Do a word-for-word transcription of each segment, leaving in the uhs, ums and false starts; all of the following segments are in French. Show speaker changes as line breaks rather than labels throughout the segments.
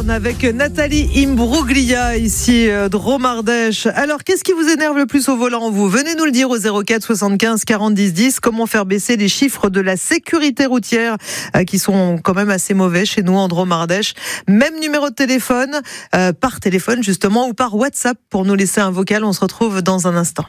Pattern avec Nathalie Imbruglia ici de Romardèche. Alors, qu'est-ce qui vous énerve le plus au volant, vous? Venez nous le dire au zéro quatre soixante-quinze quarante dix dix. Comment faire baisser les chiffres de la sécurité routière euh, qui sont quand même assez mauvais chez nous en Romardèche. Même numéro de téléphone, euh, par téléphone justement, ou par WhatsApp pour nous laisser un vocal. On se retrouve dans un instant.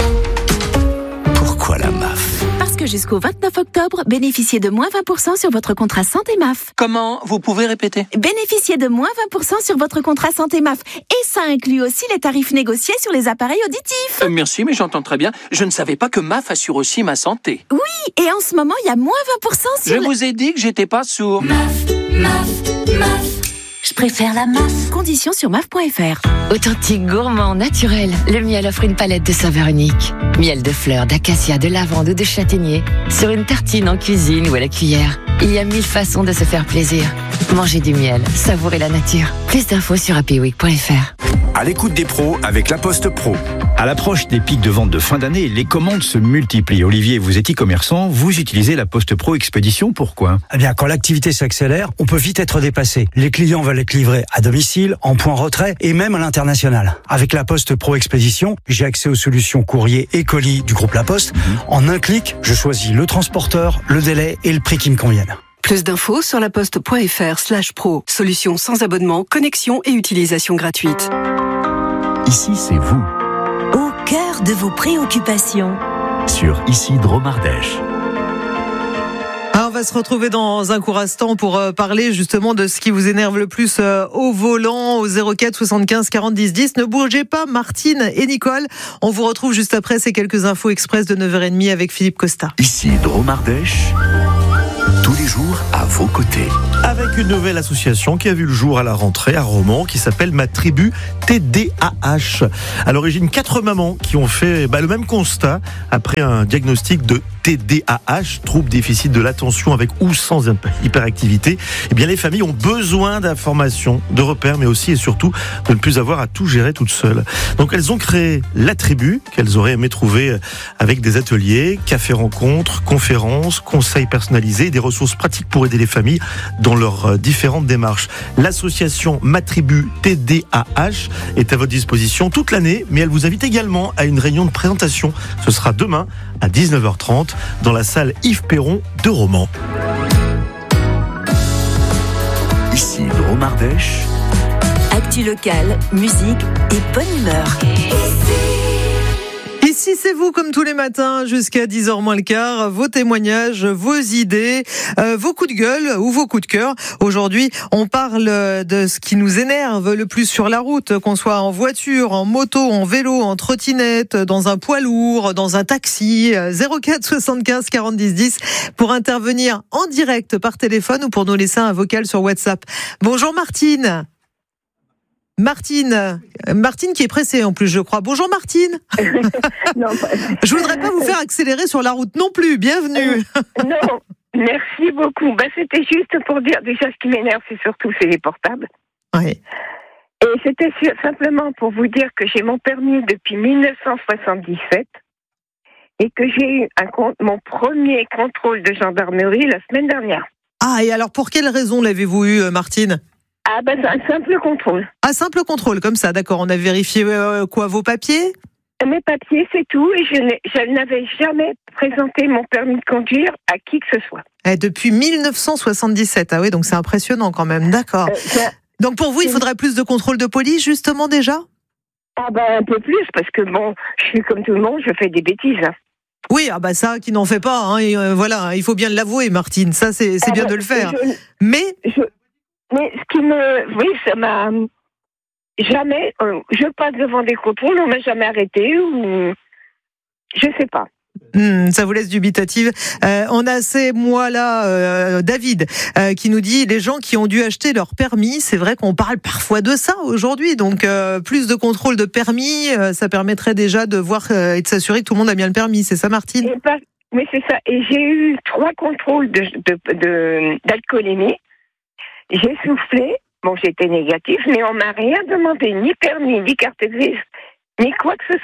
Pourquoi la M A F?
Parce que jusqu'au vingt-neuf octobre, bénéficiez de moins vingt pour cent sur votre contrat santé M A F.
Comment? Vous pouvez répéter?
Bénéficiez de moins vingt pour cent sur votre contrat santé M A F. Et ça inclut aussi les tarifs négociés sur les appareils auditifs.
Euh, merci, mais j'entends très bien. Je ne savais pas que M A F assure aussi ma santé.
Oui, et en ce moment, il y a moins vingt pour cent sur...
Je
le...
vous ai dit que j'étais pas sourd.
M A F, M A F, M A F. Je préfère la M A F.
Conditions sur M A F point F R.
Authentique, gourmand, naturel, le miel offre une palette de saveurs uniques. Miel de fleurs, d'acacia, de lavande ou de châtaignier, sur une tartine en cuisine ou à la cuillère. Il y a mille façons de se faire plaisir. Mangez du miel, savourez la nature. Plus d'infos sur happy week point F R.
À l'écoute des pros avec La Poste Pro.
À l'approche des pics de vente de fin d'année, les commandes se multiplient. Olivier, vous êtes e-commerçant, vous utilisez La Poste Pro Expédition, pourquoi?
Eh bien, quand l'activité s'accélère, on peut vite être dépassé. Les clients veulent être livrés à domicile, en point retrait et même à l'international. Avec La Poste Pro Expédition, j'ai accès aux solutions courrier et colis du groupe La Poste. Mmh. En un clic, je choisis le transporteur, le délai et le prix qui me conviennent.
Plus d'infos sur laposte.fr slash pro. Solution sans abonnement, connexion et utilisation gratuite.
Ici, c'est vous.
Au cœur de vos préoccupations.
Sur Ici Dromardèche.
Ah, on va se retrouver dans un court instant pour euh, parler justement de ce qui vous énerve le plus euh, au volant au zéro quatre soixante-quinze quarante dix dix. Ne bougez pas, Martine et Nicole. On vous retrouve juste après ces quelques infos express de neuf heures trente avec Philippe Costa.
Ici Dromardèche. Tous les jours à vos côtés.
Avec une nouvelle association qui a vu le jour à la rentrée à Romans, qui s'appelle Ma Tribu T D A H. À l'origine, quatre mamans qui ont fait bah, le même constat après un diagnostic de T D A H, trouble déficit de l'attention avec ou sans hyperactivité. Eh bien, les familles ont besoin d'informations, de repères, mais aussi et surtout de ne plus avoir à tout gérer toutes seules. Donc, elles ont créé la tribu qu'elles auraient aimé trouver avec des ateliers, cafés-rencontres, conférences, conseils personnalisés, des ressources pratiques pour aider les familles dans leurs différentes démarches. L'association Ma Tribu T D A H est à votre disposition toute l'année, mais elle vous invite également à une réunion de présentation. Ce sera demain à dix-neuf heures trente dans la salle Yves Perron de Romans.
Ici Dromardèche.
Actu locale, musique et bonne humeur.
Ici, c'est vous, comme tous les matins, jusqu'à dix heures moins le quart, vos témoignages, vos idées, euh, vos coups de gueule ou vos coups de cœur. Aujourd'hui, on parle de ce qui nous énerve le plus sur la route, qu'on soit en voiture, en moto, en vélo, en trottinette, dans un poids lourd, dans un taxi. zéro quatre soixante-quinze quarante dix dix pour intervenir en direct par téléphone ou pour nous laisser un vocal sur WhatsApp. Bonjour Martine. Martine, Martine qui est pressée en plus, je crois. Bonjour Martine.
Non,
je voudrais pas vous faire accélérer sur la route non plus. Bienvenue.
Euh, non, merci beaucoup. Bah, c'était juste pour dire déjà ce qui m'énerve, c'est surtout c'est les portables.
Oui.
Et c'était simplement pour vous dire que j'ai mon permis depuis dix-neuf cent soixante-dix-sept et que j'ai eu un, mon premier contrôle de gendarmerie la semaine dernière.
Ah, et alors pour quelle raison l'avez-vous eu, Martine ?
Ah ben c'est un simple contrôle.
Un simple contrôle, comme ça, d'accord. On a vérifié euh, quoi, vos papiers ?
Mes papiers, c'est tout. Et je, n'ai, je n'avais jamais présenté mon permis de conduire à qui que ce soit.
Et depuis dix-neuf cent soixante-dix-sept, ah oui, donc c'est impressionnant quand même, d'accord. Euh, ça, donc pour vous, il faudrait plus de contrôle de police, justement, déjà ?
Ah ben un peu plus, parce que bon, je suis comme tout le monde, je fais des bêtises.
Oui, ah bah ça, qui n'en fait pas, hein, et euh, voilà, il faut bien l'avouer, Martine, ça c'est, c'est ah bien ben, de le faire.
Je,
Mais...
Je, Mais ce qui me... Oui, ça m'a... Jamais... Euh, je passe devant des contrôles, on m'a jamais arrêté ou... Je sais pas.
Mmh, ça vous laisse dubitative. Euh, on a ces mois-là, euh, David, euh, qui nous dit les gens qui ont dû acheter leur permis. C'est vrai qu'on parle parfois de ça aujourd'hui. Donc, euh, plus de contrôle de permis, euh, ça permettrait déjà de voir euh, et de s'assurer que tout le monde a bien le permis. C'est ça, Martine ?
Et pas... Oui, c'est ça. Et j'ai eu trois contrôles de, de, de, d'alcoolémie. J'ai soufflé, bon j'étais négatif, mais on m'a rien demandé, ni permis, ni carte grise, ni quoi que ce soit.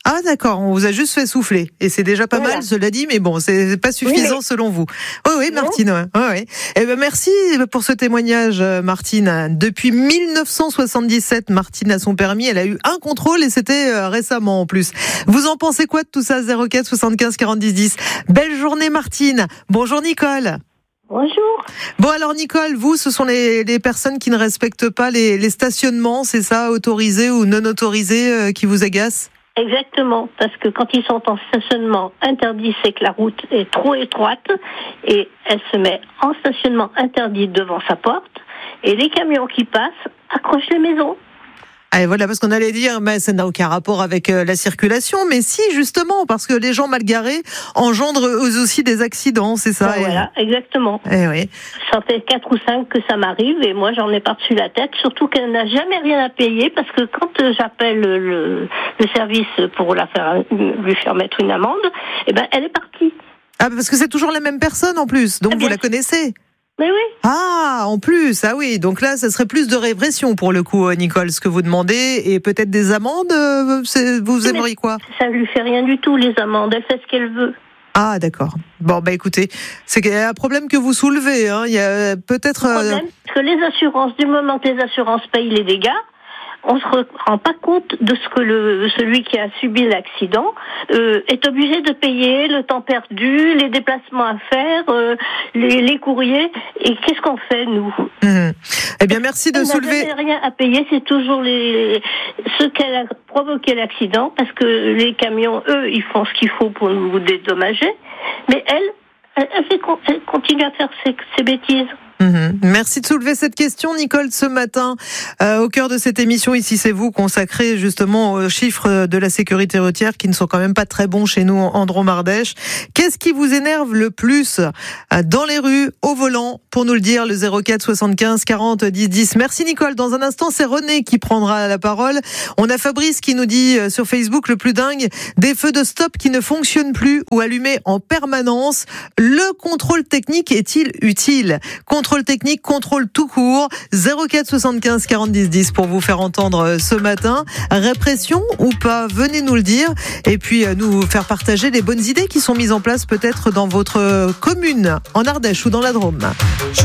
Ah d'accord, on vous a juste fait souffler et c'est déjà pas voilà. mal, cela dit, mais bon, c'est pas suffisant oui, mais... selon vous. Oui, oui, Martine. Ouais. Ouais, ouais. Eh ben merci pour ce témoignage, Martine. Depuis mille neuf cent soixante-dix-sept, Martine a son permis. Elle a eu un contrôle et c'était récemment en plus. Vous en pensez quoi de tout ça? Zéro quatre soixante-quinze quarante dix dix. Belle journée, Martine. Bonjour, Nicole.
Bonjour.
Bon alors Nicole, vous, ce sont les, les personnes qui ne respectent pas les, les stationnements, c'est ça, autorisés ou non autorisés, euh, qui vous agacent?
Exactement, parce que quand ils sont en stationnement interdit, c'est que la route est trop étroite et elle se met en stationnement interdit devant sa porte et les camions qui passent accrochent les maisons.
Ah, voilà, parce qu'on allait dire, mais ça n'a aucun rapport avec euh, la circulation, mais si, justement, parce que les gens mal garés engendrent eux aussi des accidents, c'est ça?
Ben voilà,
et...
exactement.
Eh oui.
Ça fait quatre ou cinq que ça m'arrive, et moi j'en ai par-dessus la tête, surtout qu'elle n'a jamais rien à payer, parce que quand j'appelle le, le service pour la faire, lui faire mettre une amende, eh ben elle est partie.
Ah, parce que c'est toujours la même personne en plus, donc eh vous la connaissez?
Mais oui.
Ah, en plus, ah oui. Donc là, ça serait plus de répression pour le coup, Nicole, ce que vous demandez, et peut-être des amendes. Vous aimeriez quoi?
Ça lui fait rien du tout, les amendes. Elle fait ce qu'elle veut.
Ah, d'accord. Bon, bah écoutez, c'est un problème que vous soulevez. Hein. Il y a peut-être.
Le problème, c'est que les assurances, du moment que les assurances payent les dégâts, on se rend pas compte de ce que le celui qui a subi l'accident euh, est obligé de payer, le temps perdu, les déplacements à faire, euh, les, les courriers. Et qu'est-ce qu'on fait nous?
Mmh. Eh bien, merci de
on
soulever.
On n'a rien à payer, c'est toujours les ceux qui a provoqué l'accident, parce que les camions, eux, ils font ce qu'il faut pour nous dédommager, mais elle, elle, elle, fait, elle continue à faire ses, ses bêtises.
Mmh. Merci de soulever cette question, Nicole, ce matin. Euh, au cœur de cette émission, ici, c'est vous, consacrée justement aux chiffres de la sécurité routière qui ne sont quand même pas très bons chez nous en Drôme-Ardèche. Qu'est-ce qui vous énerve le plus dans les rues, au volant? Pour nous le dire, le zéro quatre soixante-quinze quarante dix dix. Merci, Nicole. Dans un instant, c'est René qui prendra la parole. On a Fabrice qui nous dit sur Facebook, le plus dingue, des feux de stop qui ne fonctionnent plus ou allumés en permanence. Le contrôle technique est-il utile? Contrôle technique, contrôle tout court, zéro quatre soixante-quinze quarante dix dix pour vous faire entendre ce matin. Répression ou pas? Venez nous le dire et puis nous faire partager les bonnes idées qui sont mises en place peut-être dans votre commune, en Ardèche ou dans la Drôme.